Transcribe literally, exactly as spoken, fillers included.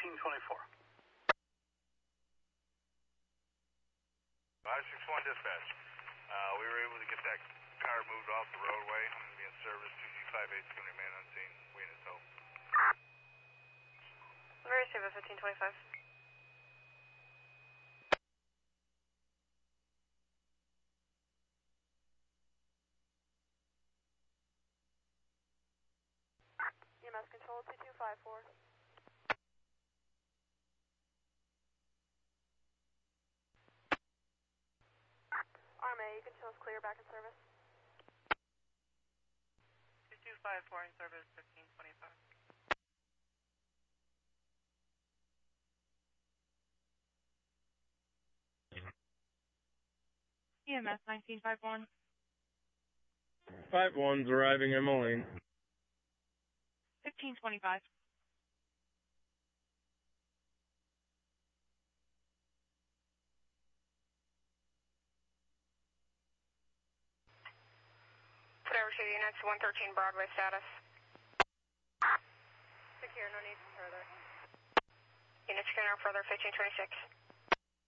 fifteen twenty-four. five six one dispatch. Uh, we were able to get that car moved off the roadway. I'm going to be in service. two G five eight is going to remain unseen. Waiting to tow. Very safe at fifteen twenty-five. E M S control two two five four. R M A, you can show us clear back in service. two two five four in service, fifteen twenty-five. E M S nineteen five one. five one's arriving in Moline. fifteen twenty-five. Whatever city units, one thirteen Broadway status. Secure, no need for further. Unit secure, no further, fifteen twenty-six.